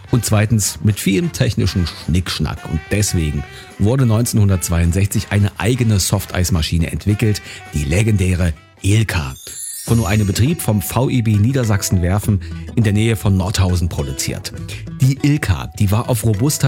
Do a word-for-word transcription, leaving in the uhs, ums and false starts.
Und zweitens mit vielem technischen Schnickschnack. Und deswegen wurde neunzehnhundertzweiundsechzig eine eigene Softeismaschine entwickelt, die legendäre Ilka. Von nur einem Betrieb vom V E B Niedersachsen Werfen in der Nähe von Nordhausen produziert. Die Ilka, die war auf Robustheit